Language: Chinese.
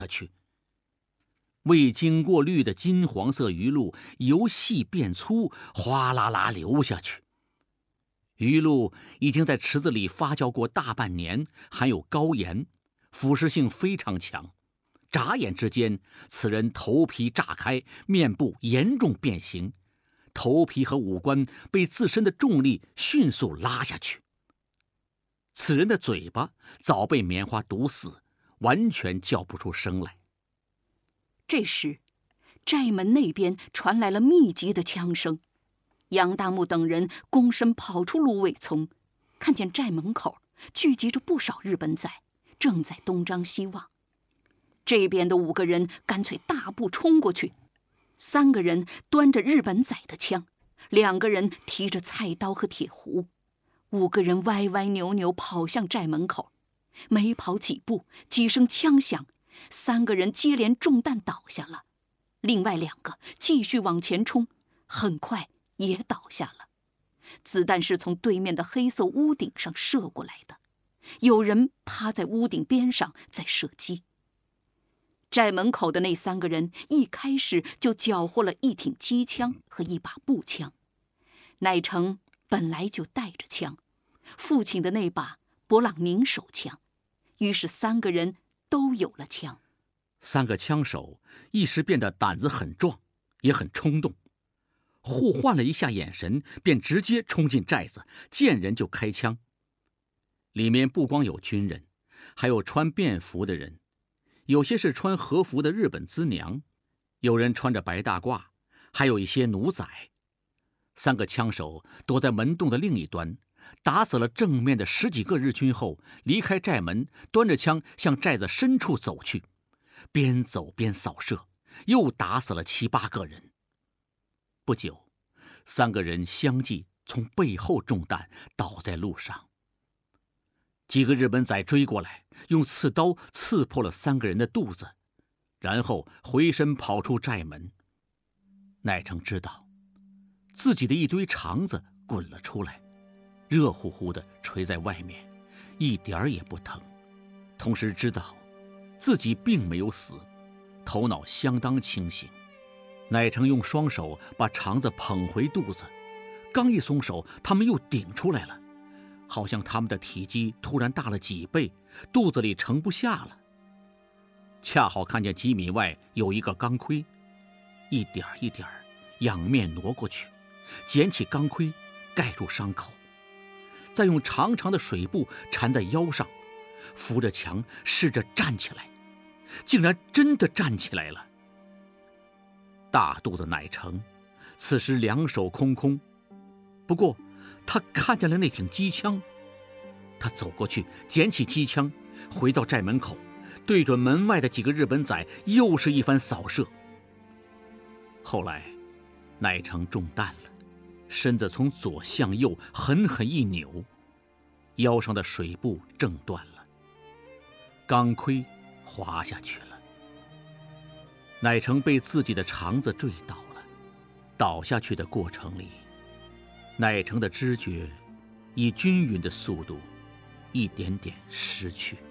去。未经过滤的金黄色鱼露由细变粗，哗啦啦流下去。鱼露已经在池子里发酵过大半年，含有高盐，腐蚀性非常强。眨眼之间，此人头皮炸开，面部严重变形，头皮和五官被自身的重力迅速拉下去。此人的嘴巴早被棉花堵死，完全叫不出声来。 这时，寨门那边传来了密集的枪声。杨大木等人躬身跑出芦苇丛，看见寨门口聚集着不少日本仔，正在东张西望。这边的5个人干脆大步冲过去，3个人端着日本仔的枪，2个人提着菜刀和铁壶，5个人歪歪扭扭跑向寨门口。没跑几步，几声枪响，3个人接连中弹倒下了，另外2个继续往前冲，很快也倒下了。子弹是从对面的黑色屋顶上射过来的，有人趴在屋顶边上在射击。寨门口的那3个人一开始就缴获了一挺机枪和一把步枪。乃成本来就带着枪，父亲的那把勃朗宁手枪，于是3个人都有了枪。 3个枪手一时变得胆子很壮，也很冲动，互换了一下眼神，便直接冲进寨子，见人就开枪。里面不光有军人，还有穿便服的人，有些是穿和服的日本资娘，有人穿着白大褂，还有一些奴仔。3个枪手躲在门洞的另一端，打死了正面的10几个日军后，离开寨门，端着枪向寨子深处走去，边走边扫射，又打死了7、8个人。不久，3个人相继从背后中弹，倒在路上。几个日本仔追过来，用刺刀刺破了3个人的肚子，然后回身跑出寨门。乃成知道自己的一堆肠子滚了出来，热乎乎的垂在外面，一点儿也不疼。同时知道自己并没有死，头脑相当清醒。乃成用双手把肠子捧回肚子，刚一松手，他们又顶出来了，好像他们的体积突然大了几倍，肚子里盛不下了。恰好看见几米外有一个钢盔，一点一点仰面挪过去，捡起钢盔盖住伤口，再用长长的水布缠在腰上，扶着墙试着站起来，竟然真的站起来了。大肚子乃成此时2手空空，不过他看见了那挺机枪，他走过去捡起机枪，回到寨门口，对准门外的几个日本仔又是一番扫射。后来乃成中弹了，身子从左向右狠狠一扭，腰上的水布挣断了，钢盔滑下去了。乃成被自己的肠子坠倒了，倒下去的过程里，乃成的知觉以均匀的速度一点点失去。